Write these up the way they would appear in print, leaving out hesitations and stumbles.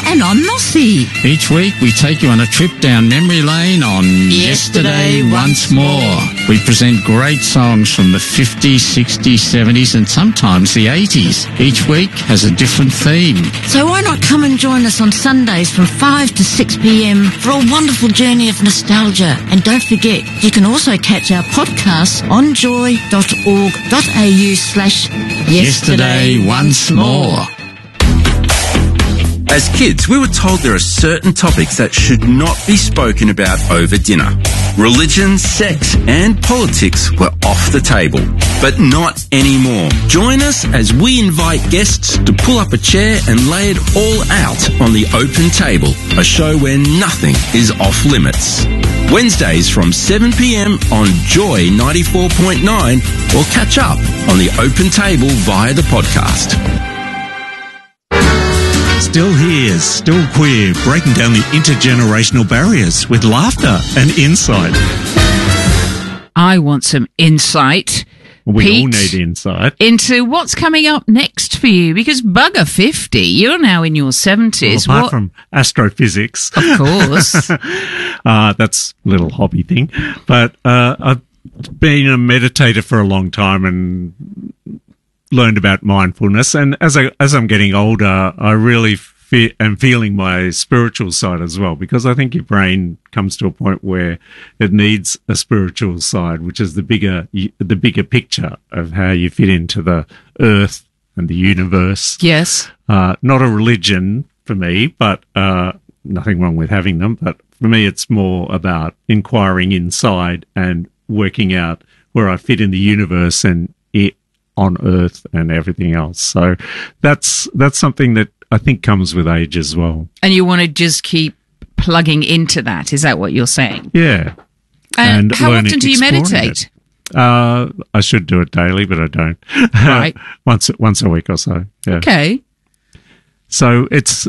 And I'm Mossy. Each week we take you on a trip down memory lane on Yesterday Once More. We present great songs from the 50s, 60s, 70s and sometimes the 80s. Each week has a different theme. So why not come and join us on Sundays from 5 to 6 p.m. for a wonderful journey of nostalgia. And don't forget, you can also catch our podcasts on joy.org.au/Yesterday Once More. As kids, we were told there are certain topics that should not be spoken about over dinner. Religion, sex, and politics were off the table, but not anymore. Join us as we invite guests to pull up a chair and lay it all out on the open table, a show where nothing is off limits. Wednesdays from 7 p.m. on Joy 94.9 or catch up on the open table via the podcast. Still here, still queer, breaking down the intergenerational barriers with laughter and insight. I want some insight. We Pete, all need insight. Into what's coming up next for you, because bugger 50, you're now in your 70s. Well, apart from astrophysics. Of course. That's a little hobby thing. But I've been a meditator for a long time and learned about mindfulness, and as I'm getting older, I really am feeling my spiritual side as well, because I think your brain comes to a point where it needs a spiritual side, which is the bigger picture of how you fit into the earth and the universe. Yes. Not a religion for me, but nothing wrong with having them. But for me, it's more about inquiring inside and working out where I fit in the universe and on Earth and everything else. So that's something that I think comes with age as well. And you want to just keep plugging into that, is that what you're saying? Yeah. And how often do you meditate? I should do it daily, but I don't. Right. once a week or so. Yeah. Okay. So it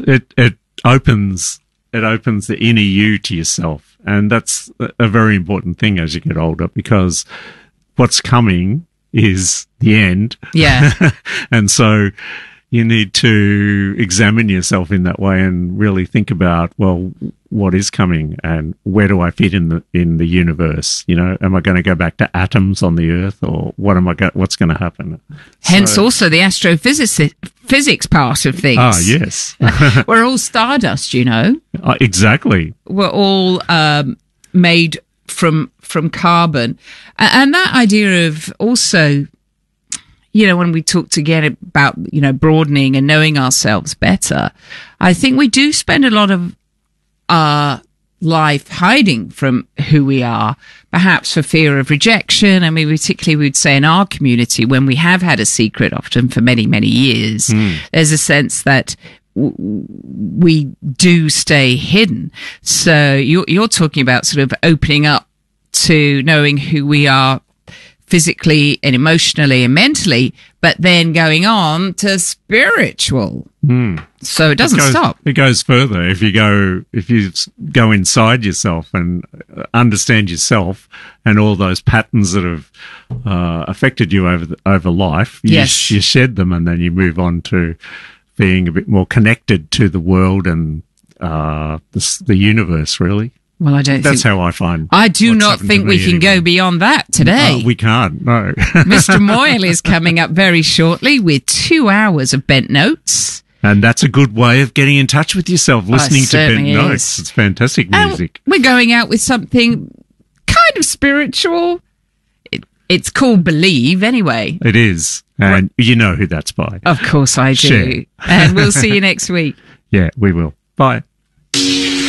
opens the inner you to yourself, and that's a very important thing as you get older, because what's coming is the end. Yeah. And so you need to examine yourself in that way and really think about, well, what is coming and where do I fit in the universe? You know, am I going to go back to atoms on the Earth, or what's going to happen? Hence also the astrophysics part of things. Ah, yes. We're all stardust, you know. Exactly. We're all made from carbon. And that idea of also, you know, when we talked again about, you know, broadening and knowing ourselves better, I think we do spend a lot of our life hiding from who we are, perhaps for fear of rejection. I mean, particularly we would say in our community, when we have had a secret, often for many, many years, there's a sense that we do stay hidden. So you're talking about sort of opening up to knowing who we are physically and emotionally and mentally, but then going on to spiritual. So it doesn't stop. It goes further. If you go inside yourself and understand yourself and all those patterns that have affected you over life, you shed them, and then you move on to being a bit more connected to the world and the universe, really. Well, That's how I find. I do not think we can go beyond that today. We can't, no. Mr. Moyle is coming up very shortly with 2 hours of Bent Notes. And that's a good way of getting in touch with yourself, listening to Bent Notes. It's fantastic music. We're going out with something kind of spiritual. It's called Believe, anyway. It is. And you know who that's by. Of course I do. Cher. And we'll see you next week. Yeah, we will. Bye.